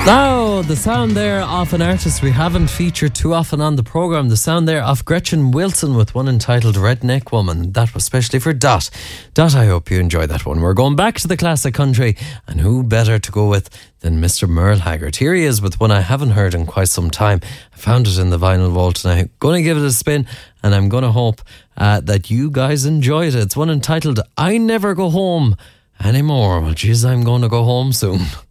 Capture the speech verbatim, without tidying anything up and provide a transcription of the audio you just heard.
Now, the sound there of an artist we haven't featured too often on the programme. The sound there of Gretchen Wilson with one entitled Redneck Woman. That was especially for Dot. Dot, I hope you enjoyed that one. We're going back to the classic country, and who better to go with than Mister Merle Haggard. Here he is with one I haven't heard in quite some time. I found it in the vinyl vault and I'm going to give it a spin, and I'm going to hope uh, that you guys enjoyed it. It's one entitled I Never Go Home Anymore. Well, geez, I'm going to go home soon.